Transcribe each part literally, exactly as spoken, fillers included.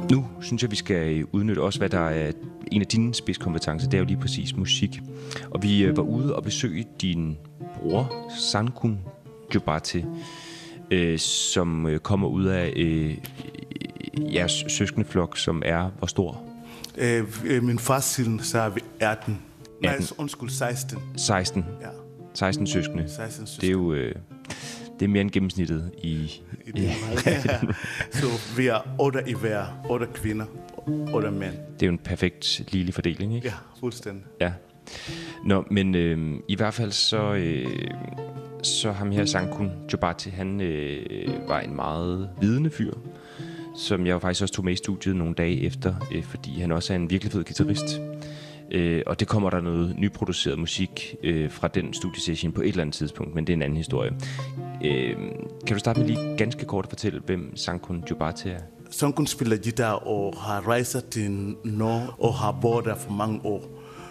Nu synes jeg, vi skal udnytte også, hvad der er en af dine spidskompetencer. Det er jo lige præcis musik. Og vi øh, var ude og besøge din bror, Sankun Jobate, øh, som øh, kommer ud af øh, jeres søskendeflok, som er hvor stor? Øh, øh, min fars siden, så er vi atten. Nej, undskyld, seksten. seksten? Ja. seksten søskende. seksten søskende. Det er jo øh, det er mere end gennemsnittet i... I det, ja. Så vi er otte i hver. otte kvinder, otte mænd. Det er jo en perfekt ligelig fordeling, ikke? Ja, fuldstændig. Ja. Nå, men øh, i hvert fald så... Øh, så ham her, Sankun Jobate, han øh, var en meget vidende fyr, som jeg jo faktisk også tog med i studiet nogle dage efter, øh, fordi han også er en virkelig fed guitarist. Øh, og det kommer der noget nyproduceret musik øh, fra den studiesession på et eller andet tidspunkt, men det er en anden historie. Øh, kan du starte med lige ganske kort at fortælle, hvem Sankun Jobate er? Sankun spiller guitar og har rejst til Norge og har boet der for mange år.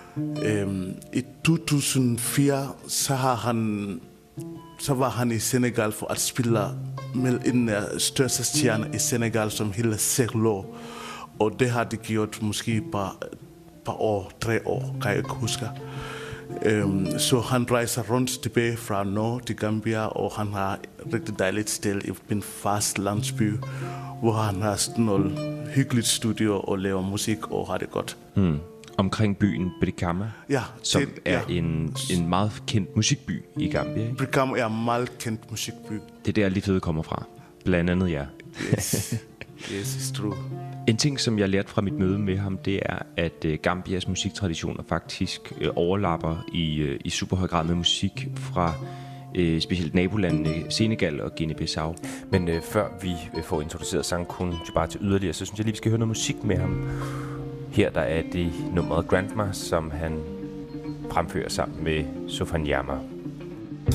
Øh, I to tusind og fire så har han så var han i Senegal for at spille med en af største stjerner i Senegal, som hedder Serlo. Og det har de gjort måske et par, par år, tre år, kan jeg ikke huske. Um, så han rejser rundt tilbage fra Norge til Gambia, og han har et rigtig dejligt sted i min fars landsby, hvor han har sådan noget hyggeligt studio og laver musik og har det godt. Hmm. Omkring byen Brikama, ja, som det, er ja. en, en meget kendt musikby i Gambia, ikke? Brikama er en meget kendt musikby. Det er der, lige fede kommer fra. Blandt andet jer. Yes, yes, it's true. En ting, som jeg lærte fra mit møde med ham, det er, at uh, Gambias musiktraditioner faktisk uh, overlapper i, uh, i super høj grad med musik fra uh, specielt nabolandene Senegal og Guinea-Bissau. Men uh, før vi uh, får introduceret Sankun Jobate yderligere, så synes jeg lige, vi skal høre noget musik med ham. Her der er det nummeret Grandma, som han fremfører sammen med Sofanyama.